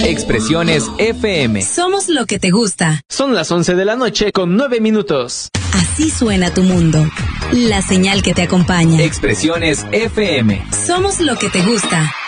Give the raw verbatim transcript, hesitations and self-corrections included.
Expresiones F M. Somos lo que te gusta. Son las once de la noche con nueve minutos. Así suena tu mundo. La señal que te acompaña. Expresiones F M. Somos lo que te gusta.